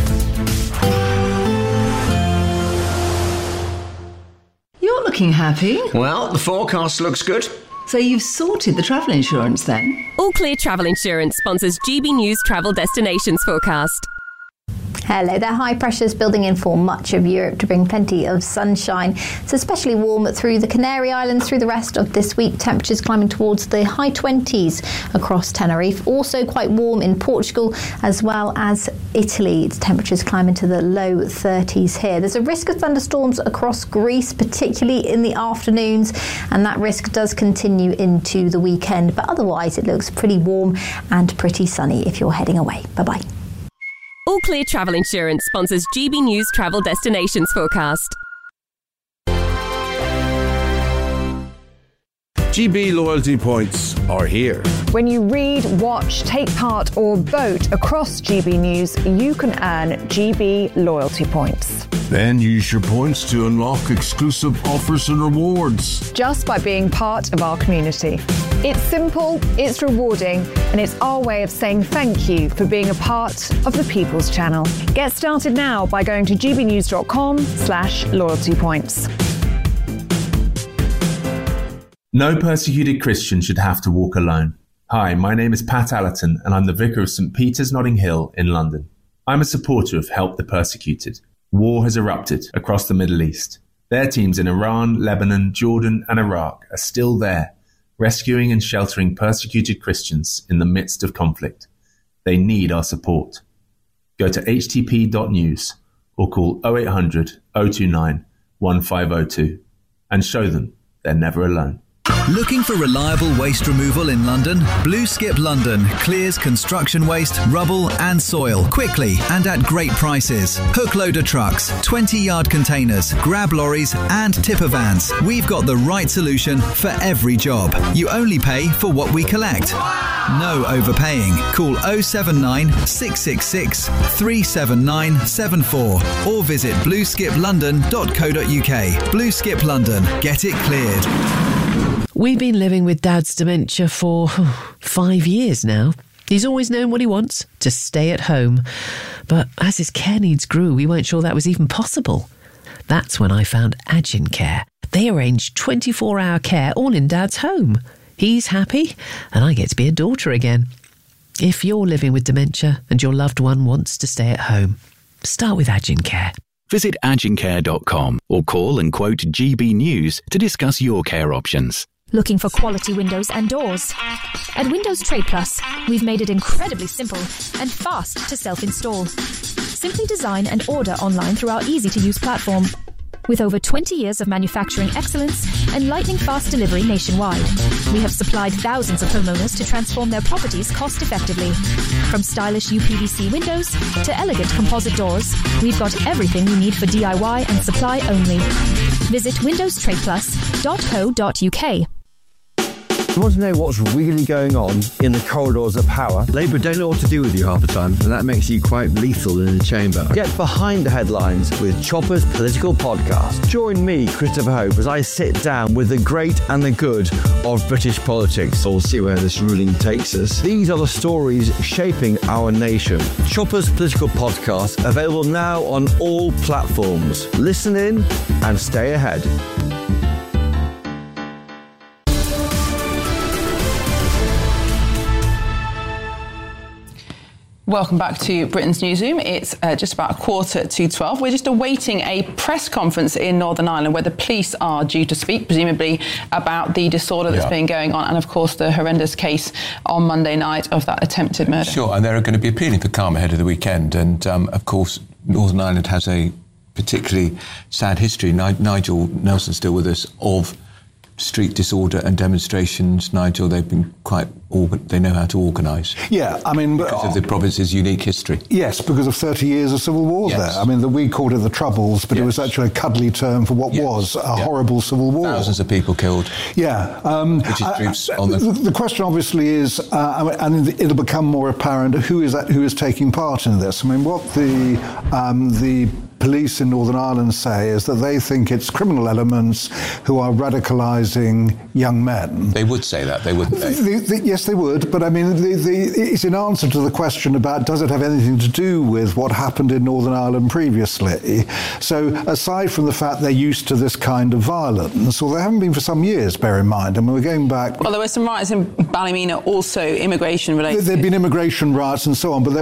You're looking happy. Well, the forecast looks good. So you've sorted the travel insurance then? All Clear Travel Insurance sponsors GB News Travel Destinations Forecast. Hello there. High pressures building in for much of Europe to bring plenty of sunshine. It's especially warm through the Canary Islands through the rest of this week. Temperatures climbing towards the high 20s across Tenerife. Also quite warm in Portugal as well as Italy. It's temperatures climbing to the low 30s here. There's a risk of thunderstorms across Greece, particularly in the afternoons, and that risk does continue into the weekend. But otherwise, it looks pretty warm and pretty sunny if you're heading away. Bye-bye. All Clear Travel Insurance sponsors GB News Travel Destinations Forecast. GB loyalty points are here. When you read, watch, take part or vote across GB News, you can earn GB loyalty points. Then use your points to unlock exclusive offers and rewards. Just by being part of our community. It's simple, it's rewarding, and it's our way of saying thank you for being a part of the People's Channel. Get started now by going to gbnews.com/loyalty points. No persecuted Christian should have to walk alone. Hi, my name is Pat Allerton and I'm the Vicar of St Peter's Notting Hill in London. I'm a supporter of Help the Persecuted. War has erupted across the Middle East. Their teams in Iran, Lebanon, Jordan and Iraq are still there, rescuing and sheltering persecuted Christians in the midst of conflict. They need our support. Go to htp.news or call 0800 029 1502 and show them they're never alone. Looking for reliable waste removal in London? Blue Skip London clears construction waste, rubble and soil quickly and at great prices. Hook loader trucks, 20-yard containers, grab lorries and tipper vans. We've got the right solution for every job. You only pay for what we collect. No overpaying. Call 079 666 37974 or visit blueskiplondon.co.uk. Blue Skip London. Get it cleared. We've been living with Dad's dementia for 5 years now. He's always known what he wants, to stay at home. But as his care needs grew, we weren't sure that was even possible. That's when I found Agincare. They arrange 24-hour care all in Dad's home. He's happy, and I get to be a daughter again. If you're living with dementia and your loved one wants to stay at home, start with Agincare. Visit agincare.com or call and quote GB News to discuss your care options. Looking for quality windows and doors? At Windows Trade Plus, we've made it incredibly simple and fast to self-install. Simply design and order online through our easy-to-use platform. With over 20 years of manufacturing excellence and lightning-fast delivery nationwide, we have supplied thousands of homeowners to transform their properties cost-effectively. From stylish UPVC windows to elegant composite doors, we've got everything you need for DIY and supply only. Visit windowstradeplus.co.uk. You want to know what's really going on in the corridors of power? Labour don't know what to do with you half the time, and that makes you quite lethal in the chamber. Get behind the headlines with Chopper's Political Podcast. Join me, Christopher Hope, as I sit down with the great and the good of British politics. We'll see where this ruling takes us. These are the stories shaping our nation. Chopper's Political Podcast, available now on all platforms. Listen in and stay ahead. Welcome back to Britain's Newsroom. It's just about 11:45. We're just awaiting a press conference in Northern Ireland where the police are due to speak, presumably about the disorder that's been going on and, of course, the horrendous case on Monday night of that attempted murder. Sure, and they're going to be appealing for calm ahead of the weekend. And, of course, Northern Ireland has a particularly sad history. Nigel Nelson's still with us, of street disorder and demonstrations. Nigel, they've been they know how to organise. Yeah, I mean, because of the province's unique history. Yes, because of 30 years of civil war there. I mean, we called it the Troubles, but it was actually a cuddly term for what was a horrible civil war. Thousands of people killed. Yeah. Which is troops on the question obviously is, and it'll become more apparent, who is taking part in this. I mean, what the police in Northern Ireland say is that they think it's criminal elements who are radicalising young men. They would say that, wouldn't they? Yes, they would, but I mean, it's in answer to the question about does it have anything to do with what happened in Northern Ireland previously. So aside from the fact they're used to this kind of violence, or they haven't been for some years, bear in mind, I mean, we're going back... Well, there were some riots in Ballymena, also immigration-related. There have been immigration riots and so on, but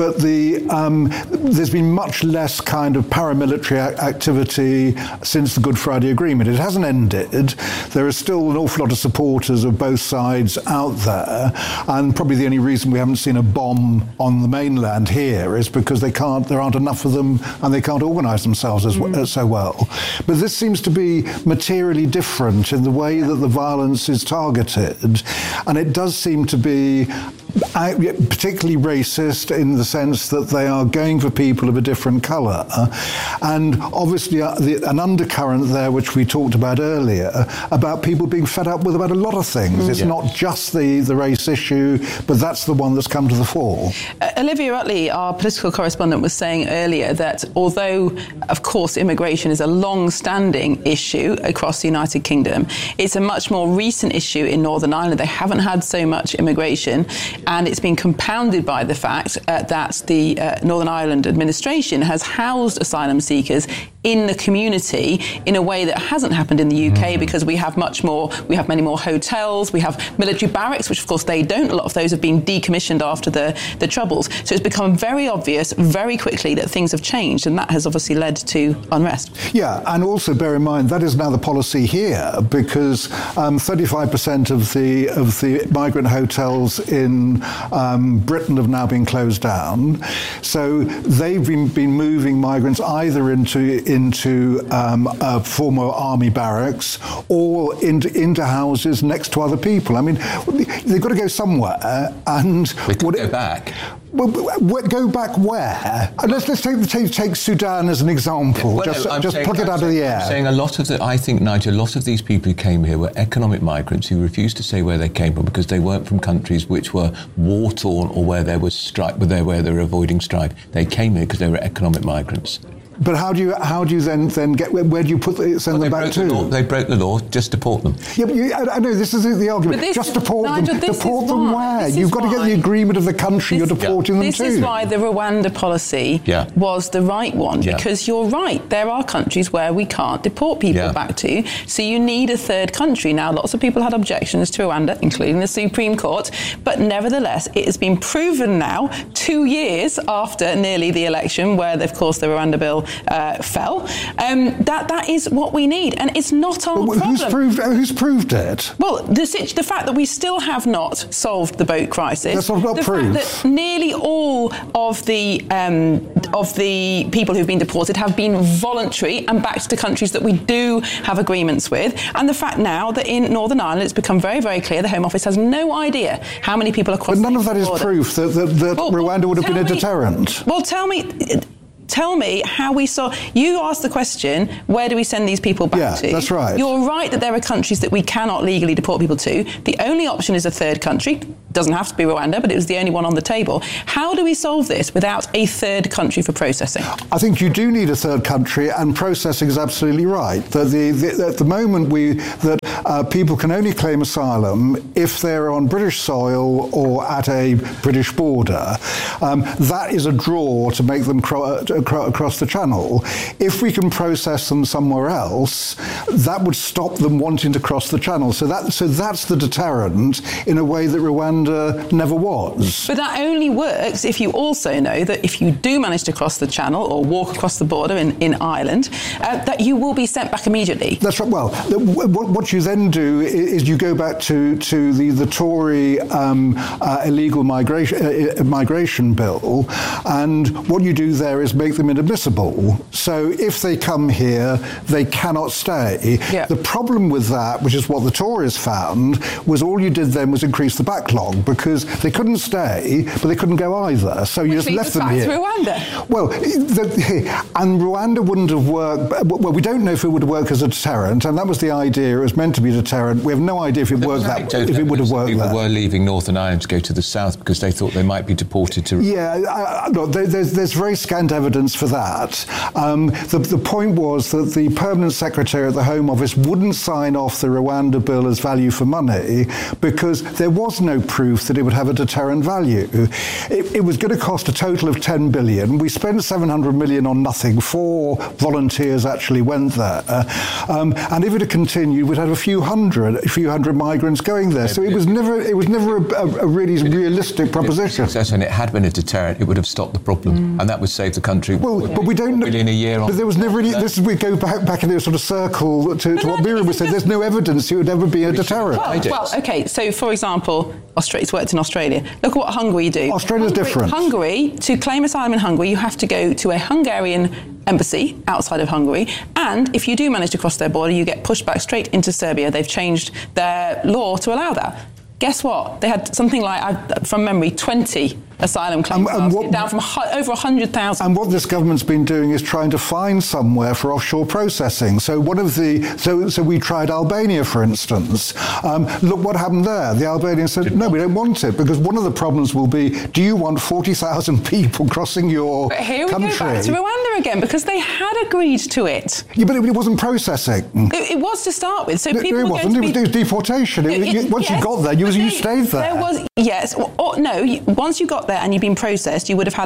there's been much less kind of paramilitary activity since the Good Friday Agreement. It hasn't ended. There are still an awful lot of supporters of both sides out there, and probably the only reason we haven't seen a bomb on the mainland here is because there aren't enough of them and they can't organise themselves so well. But this seems to be materially different in the way that the violence is targeted, and it does seem to be particularly racist in the sense that they are going for people of a different colour. And obviously an undercurrent there, which we talked about earlier, about people being fed up with about a lot of things. It's not just the race issue, but that's the one that's come to the fore. Olivia Utley, our political correspondent, was saying earlier that although, of course, immigration is a long-standing issue across the United Kingdom, it's a much more recent issue in Northern Ireland. They haven't had so much immigration, and it's been compounded by the fact that the Northern Ireland administration has housed asylum seekers in the community in a way that hasn't happened in the UK, because we have many more hotels, we have military barracks, which of course they don't. A lot of those have been decommissioned after the Troubles. So it's become very obvious very quickly that things have changed, and that has obviously led to unrest. Yeah, and also bear in mind that is now the policy here, because 35% of the migrant hotels in Britain have now been closed down. So they've been moving migrants either into into former army barracks or into houses next to other people. I mean, they've got to go somewhere, and go back. Well, go back where? Let's take Sudan as an example. Well, just pluck it out of the air. I'm saying I think, Nigel, a lot of these people who came here were economic migrants who refused to say where they came from because they weren't from countries which were war-torn or where there was strife, where they were avoiding strife. They came here because they were economic migrants. But how do you then get? Where do you send them back to? They broke the law. Just deport them. Yeah, but I know this is the argument. Just deport them. Deport them where? You've got to get the agreement of the country you're deporting them to. This is why the Rwanda policy was the right one, because you're right. There are countries where we can't deport people back to, so you need a third country. Now, lots of people had objections to Rwanda, including the Supreme Court, but nevertheless, it has been proven now, 2 years after nearly the election, where, of course, the Rwanda bill fell, that is what we need, and it's not our problem. Who's proved it? Well, the fact that we still have not solved the boat crisis. That's not proof. Fact that nearly all of the people who've been deported have been voluntary and back to countries that we do have agreements with, and the fact now that in Northern Ireland it's become very, very clear the Home Office has no idea how many people are crossing. But none of that is proof that Rwanda would have been a deterrent. Well, tell me how we saw. You asked the question, where do we send these people back to? Yeah, that's right. You're right that there are countries that we cannot legally deport people to. The only option is a third country. Doesn't have to be Rwanda, but it was the only one on the table. How do we solve this without a third country for processing? I think you do need a third country, and processing is absolutely right. At the moment, people can only claim asylum if they're on British soil or at a British border. That is a draw to make them across the channel. If we can process them somewhere else, that would stop them wanting to cross the channel. So that's the deterrent in a way that Rwanda never was. But that only works if you also know that if you do manage to cross the channel or walk across the border in Ireland, that you will be sent back immediately. That's right. Well, what you then do is you go back to the Tory illegal migration bill, and what you do there is make them inadmissible. So if they come here, they cannot stay. Yeah. The problem with that, which is what the Tories found, was all you did then was increase the backlog, because they couldn't stay, but they couldn't go either. So you just left them here. Rwanda. Well, and Rwanda wouldn't have worked. Well, we don't know if it would work as a deterrent, and that was the idea. It was meant to be a deterrent. We have no idea if it worked if it would have worked. People were leaving Northern Ireland to go to the south because they thought they might be deported to. Yeah, there's very scant evidence for that. The point was that the permanent secretary at the Home Office wouldn't sign off the Rwanda bill as value for money because there was no proof that it would have a deterrent value. It was going to cost a total of 10 billion. We spent 700 million on nothing. 4 volunteers actually went there. And if it had continued, we'd have a few hundred migrants going there. So it was never a really realistic proposition. And it had been a deterrent, it would have stopped the problem. And that would save the country. Well, but we don't know. $1 billion a year. But there was never any. We go back in a sort of circle to what Miriam was saying. There's no evidence it would ever be a deterrent. Well, okay. So, for example, it's worked in Australia. Look at what Hungary do. Australia's different. Hungary, to claim asylum in Hungary, you have to go to a Hungarian embassy outside of Hungary, and if you do manage to cross their border, you get pushed back straight into Serbia. They've changed their law to allow that. Guess what? They had something like, from memory, 20 asylum claims down from over 100,000. And what this government's been doing is trying to find somewhere for offshore processing. So we tried Albania, for instance. Look what happened there. The Albanians said, no, we don't want it, because one of the problems will be, do you want 40,000 people crossing your country? But here we go back to Rwanda again, because they had agreed to it. Yeah, but it wasn't processing. It was to start with. So people it wasn't. It was deportation. Once you got there, you stayed there. There was, yes. Once you got there and you've been processed, you would have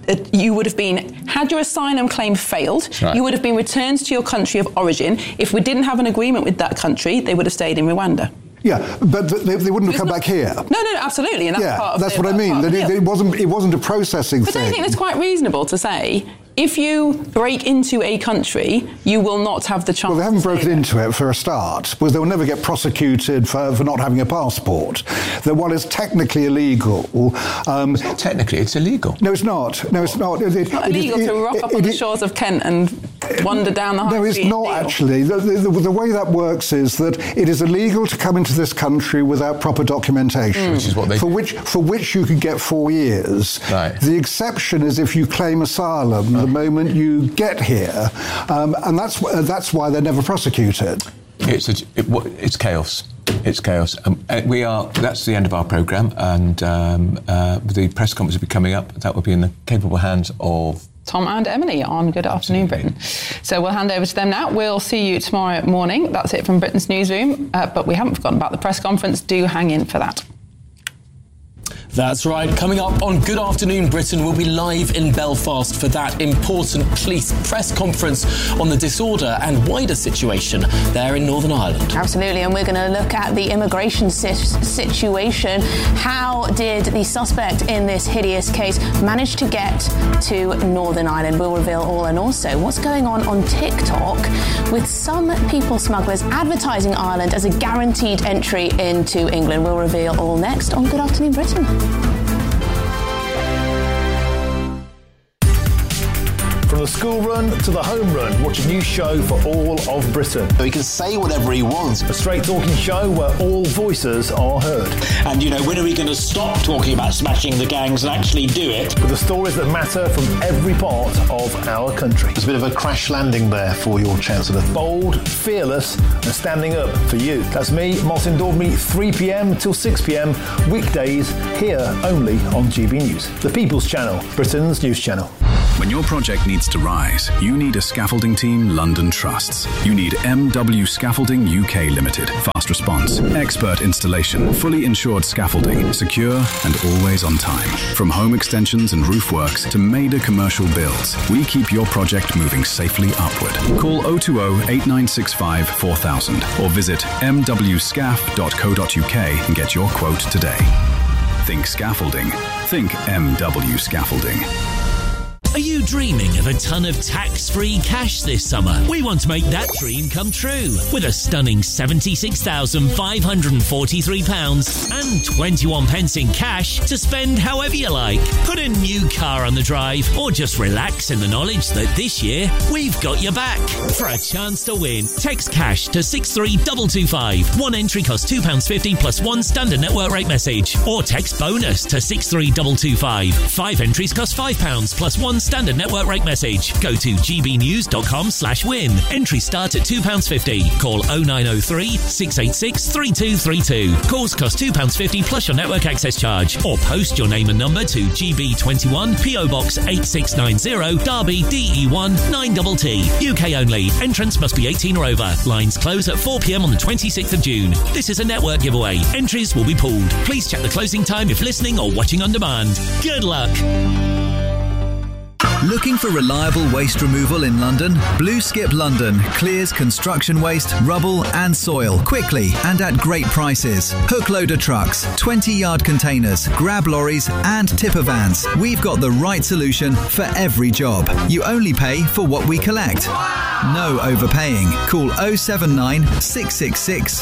had your asylum claim failed. Right. You would have been returned to your country of origin. If we didn't have an agreement with that country, they would have stayed in Rwanda. Yeah, but they wouldn't have come back here. No, absolutely, and that's part of that's what I mean. It wasn't a processing thing. But I think it's quite reasonable to say, if you break into a country, you will not have the chance. Well, they haven't broken into it for a start, because they will never get prosecuted for not having a passport. That while it's technically illegal, it's not technically, it's illegal. No, it's not. No, it's not. It's not illegal to rock up on the shores of Kent and wander down the high No, it's street not deal? actually. The way that works is that it is illegal to come into this country without proper documentation, Which is what they for which you could get 4 years. Right. The exception is if you claim asylum the moment you get here, and that's why they're never prosecuted. It's chaos. It's chaos. That's the end of our programme, and the press conference will be coming up. That will be in the capable hands of Tom and Emily on Good Afternoon Britain. So we'll hand over to them now. We'll see you tomorrow morning. That's it from Britain's newsroom. But we haven't forgotten about the press conference. Do hang in for that. That's right. Coming up on Good Afternoon Britain, we'll be live in Belfast for that important police press conference on the disorder and wider situation there in Northern Ireland. Absolutely, and we're going to look at the immigration situation. How did the suspect in this hideous case manage to get to Northern Ireland? We'll reveal all, and also what's going on TikTok with some people smugglers advertising Ireland as a guaranteed entry into England. We'll reveal all next on Good Afternoon Britain. From the school run to the home run, watch a new show for all of Britain. So he can say whatever he wants. A straight-talking show where all voices are heard. And, when are we going to stop talking about smashing the gangs and actually do it? With the stories that matter from every part of our country. There's a bit of a crash landing there for your Chancellor. Bold, fearless and standing up for you. That's me, Martin Daubney, 3pm till 6pm, weekdays, here only on GB News. The People's Channel, Britain's news channel. When your project needs to rise, you need a scaffolding team London trusts. You need MW Scaffolding UK Limited. Fast response, expert installation, fully insured scaffolding, secure and always on time. From home extensions and roof works to major commercial builds, we keep your project moving safely upward. Call 020 8965 4000 or visit mwscaf.co.uk and get your quote today. Think scaffolding. Think MW Scaffolding. Are you dreaming of a ton of tax-free cash this summer? We want to make that dream come true with a stunning £76,543 and 21 pence in cash to spend however you like. Put a new car on the drive or just relax in the knowledge that this year we've got your back. For a chance to win, text cash to 63225. One entry costs £2.50 plus one standard network rate message. Or text bonus to 63225. 5 entries cost £5 plus one standard network rate message. Go to gbnews.com/win. Entries start at £2.50. Call 0903 686 3232. Calls cost £2.50 plus your network access charge. Or post your name and number to GB21 PO Box 8690 Derby DE1 9TT. UK only. Entrance must be 18 or over. Lines close at 4pm on the 26th of June. This is a network giveaway. Entries will be pooled. Please check the closing time if listening or watching on demand. Good luck. Looking for reliable waste removal in London? Blue Skip London clears construction waste, rubble and soil quickly and at great prices. Hook loader trucks, 20-yard containers, grab lorries and tipper vans. We've got the right solution for every job. You only pay for what we collect. No overpaying. Call 079 666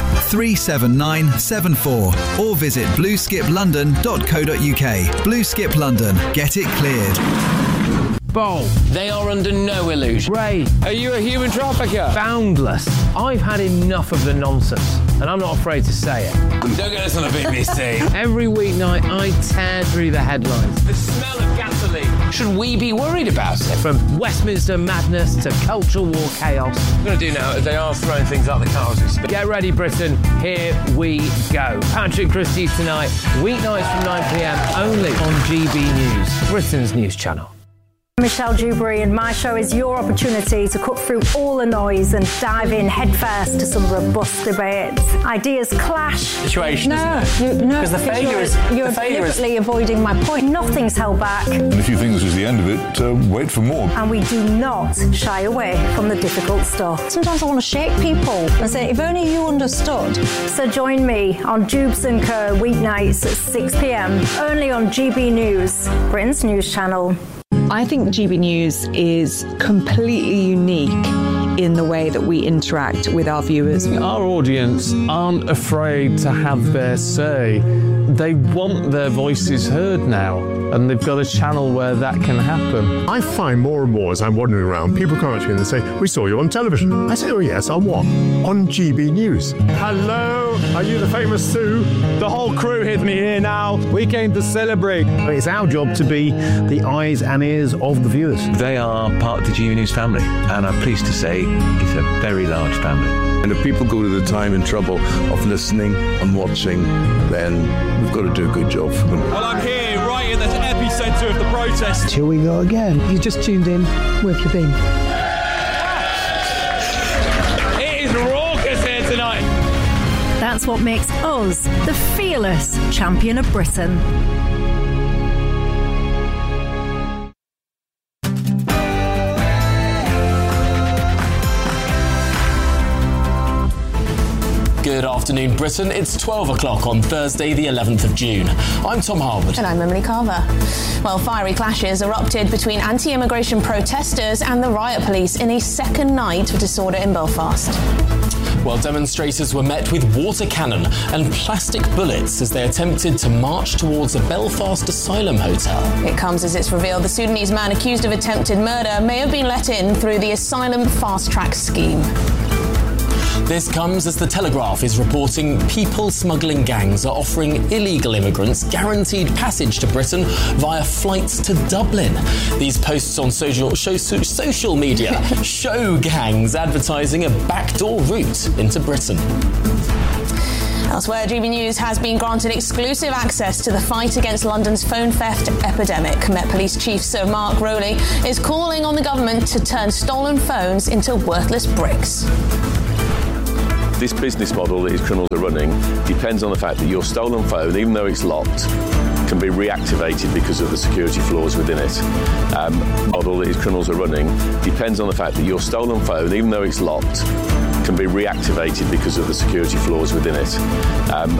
37974 or visit blueskiplondon.co.uk. Blue Skip London. Get it cleared. Bold. They are under no illusion. Ray, are you a human trafficker? Boundless. I've had enough of the nonsense, and I'm not afraid to say it. Don't get us on the BBC. Every weeknight, I tear through the headlines. The smell of gasoline. Should we be worried about it? From Westminster madness to cultural war chaos. What I'm going to do now is they are throwing things out the car as we speak. Get ready, Britain. Here we go. Patrick Christie's tonight, weeknights from 9pm, only on GB News, Britain's news channel. Michelle Dewberry, and my show is your opportunity to cut through all the noise and dive in headfirst to some robust debates. Ideas clash. Situation. Because the failure is you're deliberately avoiding my point. Nothing's held back. And if you think this is the end of it, wait for more. And we do not shy away from the difficult stuff. Sometimes I want to shake people and say, if only you understood. So join me on Dubes and Co. weeknights at 6pm, only on GB News, Britain's news channel. I think GB News is completely unique in the way that we interact with our viewers. Our audience aren't afraid to have their say. They want their voices heard now, and they've got a channel where that can happen. I find more and more as I'm wandering around, people come up to me and they say, "We saw you on television." I say, "Oh yes, on what?" "On GB News." Hello, are you the famous Sue? The whole crew hid me here now. We came to celebrate. It's our job to be the eyes and ears of the viewers. They are part of the GB News family, and I'm pleased to say it's a very large family. And if people go to the time and trouble of listening and watching, then we've got to do a good job for them. Well, I'm here right in the epicentre of the protest. Here we go again. You just tuned in. Where have you been? It is raucous here tonight. That's what makes us the fearless champion of Britain. Good afternoon, Britain. It's 12 o'clock on Thursday, the 11th of June. I'm Tom Harwood. And I'm Emily Carver. Well, fiery clashes erupted between anti-immigration protesters and the riot police in a second night of disorder in Belfast. Well, demonstrators were met with water cannon and plastic bullets as they attempted to march towards a Belfast asylum hotel. It comes as it's revealed the Sudanese man accused of attempted murder may have been let in through the asylum fast-track scheme. This comes as The Telegraph is reporting people smuggling gangs are offering illegal immigrants guaranteed passage to Britain via flights to Dublin. These posts on social media show gangs advertising a backdoor route into Britain. Elsewhere, GB News has been granted exclusive access to the fight against London's phone theft epidemic. Met Police Chief Sir Mark Rowley is calling on the government to turn stolen phones into worthless bricks. This business model that these criminals are running depends on the fact that your stolen phone, even though it's locked, can be reactivated because of the security flaws within it. Model that these criminals are running depends on the fact that your stolen phone, even though it's locked, can be reactivated because of the security flaws within it.